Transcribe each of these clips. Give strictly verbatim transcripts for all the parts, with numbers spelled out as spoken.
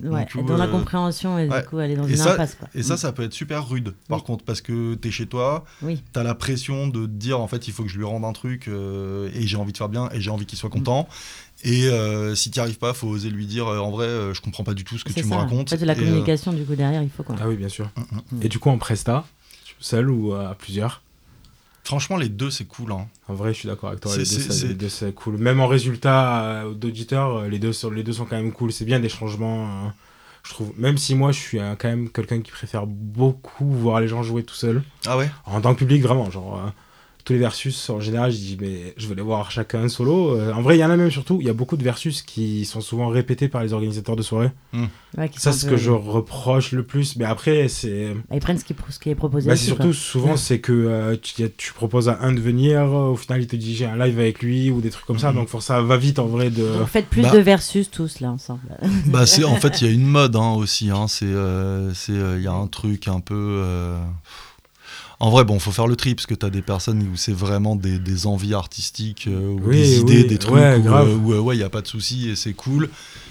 Ouais, coup, dans la euh, compréhension et ouais. du coup aller dans et une ça, impasse. Quoi. Et ça, ça peut être super rude, par oui. contre, parce que t'es chez toi, oui. t'as la pression de te dire, en fait, il faut que je lui rende un truc, euh, et j'ai envie de faire bien, et j'ai envie qu'il soit content. Mm. Et euh, si t'y arrives pas, faut oser lui dire, euh, en vrai, euh, je comprends pas du tout ce que c'est tu ça. me racontes. En fait, la et communication, euh... du coup, derrière, il faut quoi. Ah oui, bien sûr. Mm-hmm. Et du coup, en presta, seul ou à plusieurs? Franchement, les deux, c'est cool. Hein. En vrai, je suis d'accord avec toi. C'est, les, deux, c'est, ça, c'est... les deux, c'est cool. Même en résultat euh, d'auditeurs, les deux, les deux sont quand même cool. C'est bien des changements, euh, je trouve. Même si moi, je suis euh, quand même quelqu'un qui préfère beaucoup voir les gens jouer tout seul. Ah ouais? En tant que public, vraiment. Genre, euh, tous les versus, en général, je dis, mais je veux les voir chacun solo. Euh, en vrai, il y en a même surtout. Il y a beaucoup de versus qui sont souvent répétés par les organisateurs de soirée. Mmh. Ouais, ça, c'est ce que je reproche le plus. Mais après, c'est. Ils prennent ce qui, ce qui est proposé. Bah, aussi, c'est surtout, quoi. souvent, c'est que euh, tu, tu proposes à un de venir. Au final, il te dit, j'ai un live avec lui ou des trucs comme ça. Mmh. Donc, pour ça va vite en vrai. De... Donc, faites plus bah, de versus tous là ensemble. Bah, c'est, en fait, il y a une mode hein, aussi. Hein, c'est, euh, c'est, il euh, y a un truc un peu. Euh... En vrai, bon, faut faire le tri parce que t'as des personnes où c'est vraiment des, des envies artistiques euh, ou oui, des idées, oui, des trucs ouais, où, grave. euh, où euh, ouais, y a pas de souci et c'est cool.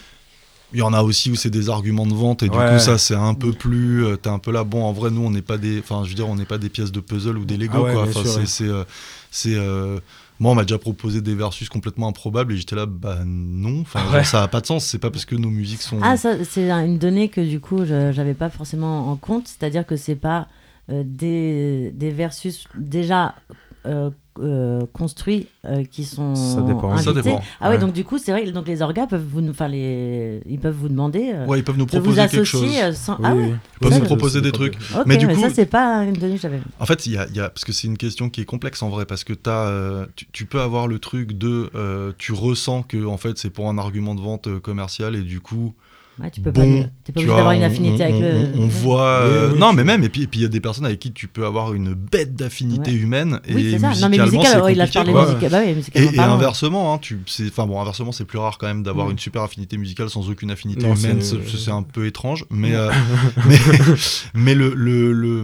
Il y en a aussi où c'est des arguments de vente et du ouais. coup ça c'est un peu plus, euh, t'es un peu là. Bon, en vrai, nous on n'est pas des, enfin, je veux dire, on n'est pas des pièces de puzzle ou des Lego ah ouais, quoi. Enfin, sûr, c'est, ouais. c'est, euh, c'est euh, moi, on m'a déjà proposé des versus complètement improbables et j'étais là, bah non, enfin, ouais. ça a pas de sens. C'est pas parce que nos musiques sont. Ah, ça, c'est une donnée que du coup, je, j'avais pas forcément en compte. C'est-à-dire que c'est pas euh, des, des versus déjà euh, euh, construits euh, qui sont ça dépend. invités. Ça dépend. Ah ouais, ouais, donc du coup, c'est vrai. Donc les orgas peuvent vous, enfin les, ils peuvent vous demander. Euh, ouais, ils peuvent nous de vous proposer quelque chose. associer sans... Oui, Ah ouais. oui. Ils peuvent ça, nous je... proposer des trucs. Ok, mais du mais coup, ça c'est pas une donnée que j'avais. En fait, il y a, y a parce que c'est une question qui est complexe en vrai parce que t'as, euh, tu, tu peux avoir le truc de, euh, tu ressens que en fait c'est pour un argument de vente euh, commercial et du coup. Ouais, tu peux bon, pas, t'es pas obligé d'avoir une affinité on, avec on, le. On, on voit, oui, euh, oui, non, tu... mais même, et puis il y a des personnes avec qui tu peux avoir une bête d'affinité ouais. humaine oui, et c'est ça. musicalement, non, mais musical, c'est ouais, compliqué. Là, je parlais Ouais. musical, bah oui, musicalement et, et inversement, hein, tu, c'est, enfin bon, inversement, c'est plus rare quand même d'avoir mm. une super affinité musicale sans aucune affinité non, humaine. c'est... C'est, c'est un peu étrange, mais, euh, mais, mais le, le, le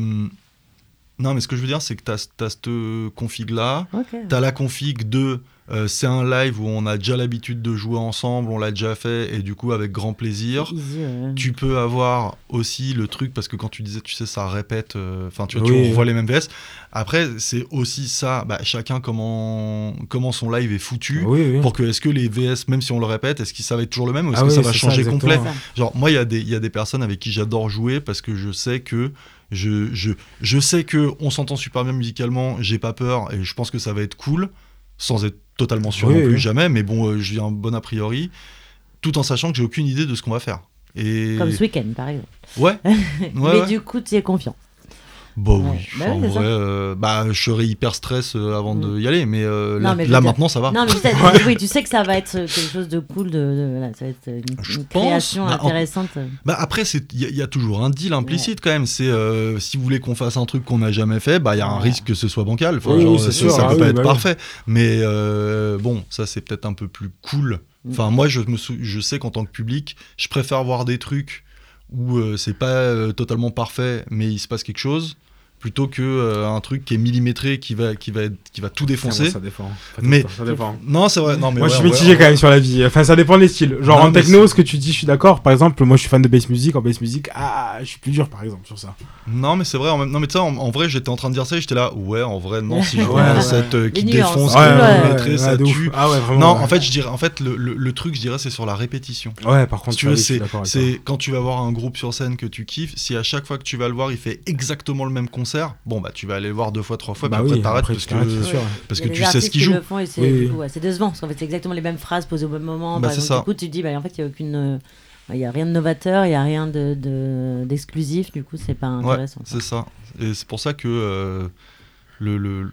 non, mais ce que je veux dire, c'est que t'as, t'as cette config-là, okay. t'as la config de euh, c'est un live où on a déjà l'habitude de jouer ensemble, on l'a déjà fait, et du coup, avec grand plaisir. Easy, ouais. Tu peux avoir aussi le truc, parce que quand tu disais, tu sais, ça répète, enfin, euh, tu vois, oui, tu revois oui. les mêmes V S. Après, c'est aussi ça, bah, chacun comment, comment son live est foutu, oui, oui. pour que, est-ce que les V S, même si on le répète, est-ce que ça va être toujours le même, ou est-ce ah que oui, ça va changer ça, complet? Ça. Genre, moi, il y a des, il y a des personnes avec qui j'adore jouer, parce que je sais que Je, je, je sais qu'on s'entend super bien musicalement, j'ai pas peur et je pense que ça va être cool, sans être totalement sûr oui, non plus oui. jamais, mais bon, euh, j'ai un bon a priori, tout en sachant que j'ai aucune idée de ce qu'on va faire. Et... Comme ce week-end, par exemple. Ouais. ouais mais ouais. du coup, tu es confiant. Bah ouais. oui, bah en oui vrai, euh, bah, je serais hyper stress euh, avant mm. d'y aller, mais, euh, non, là, mais là dire... maintenant ça va. Non, mais tu sais, oui, tu sais que ça va être quelque chose de cool, de, de, là, ça va être une, je une pense, création bah, intéressante. En... Bah après, il y, y a toujours un deal implicite ouais. quand même. C'est euh, si vous voulez qu'on fasse un truc qu'on n'a jamais fait, bah il y a un ouais. risque que ce soit bancal. Enfin, oui, genre, c'est ça, sûr, ça ah, peut oui, pas être bah parfait. Oui. Mais euh, bon, ça c'est peut-être un peu plus cool. Enfin, moi, je me sou... je sais qu'en tant que public, je préfère voir des trucs où euh, c'est pas euh, totalement parfait, mais il se passe quelque chose, plutôt que euh, un truc qui est millimétré, qui va, qui va, être, qui va tout défoncer. Ouais, ça dépend. Mais ça dépend. Non, c'est vrai. Non, mais moi, ouais, je suis mitigé ouais, quand même sur la vie. Enfin, ça dépend des styles. Genre non, en techno, c'est... ce que tu dis, je suis d'accord. Par exemple, moi, je suis fan de bass music. En bass music, ah, je suis plus dur, par exemple, sur ça. Non, mais c'est vrai. En même... Non, mais tu sais, en, en vrai, j'étais en train de dire ça et j'étais là. Ouais, en vrai, non. Si je vois ouais, un ouais. set euh, qui Les défonce, nuances. qui Ouais, est ouais, millimétré, ouais, ça ouais, tue. Ah ouais, vraiment. Non, ouais. en fait, je dirais, en fait, le, le, le truc, je dirais, c'est sur la répétition. Ouais, par contre, si tu veux, oui, c'est, c'est, c'est quand tu vas voir un groupe sur scène que tu kiffes, si à chaque fois que tu vas le voir, il fait exactement le même concert, bon bah tu vas aller le voir deux fois, trois fois, bah puis oui, après t'arrêtes après, parce tu que, t'arrêtes, c'est sûr. parce que tu sais ce qu'ils jouent. Le font et c'est, oui, du oui. coup, ouais, c'est décevant parce qu'en fait c'est exactement les mêmes phrases posées au même moment. Bah, par c'est exemple, ça. du coup tu te dis bah en fait il y a aucune, euh, il y a rien de novateur, il y a rien de, de d'exclusif. Du coup c'est pas intéressant. Ouais, c'est ça. Et c'est pour ça que euh, le, le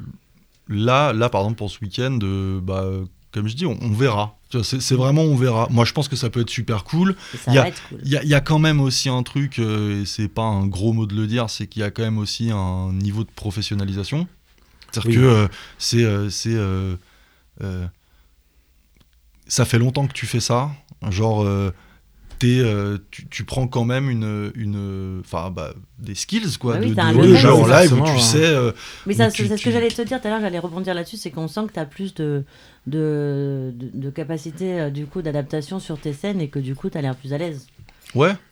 là là par exemple pour ce week-end, euh, bah comme je dis, on, on verra. C'est, c'est vraiment on verra. Moi, je pense que ça peut être super cool. Il y, cool. y, y a quand même aussi un truc, euh, et c'est pas un gros mot de le dire, c'est qu'il y a quand même aussi un niveau de professionnalisation. C'est-à-dire oui. que euh, c'est, euh, c'est euh, euh, ça fait longtemps que tu fais ça. Genre, euh, t'es, euh, tu, tu prends quand même une, une, enfin, bah, des skills quoi, bah oui, de, de, de jeu en live où tu hein. sais. Euh, Mais ça, tu, c'est tu, ce que j'allais te dire tout à l'heure. J'allais rebondir là-dessus, c'est qu'on sent que t'as plus de De, de, de capacité euh, du coup d'adaptation sur tes scènes et que du coup t'as l'air plus à l'aise. Ouais,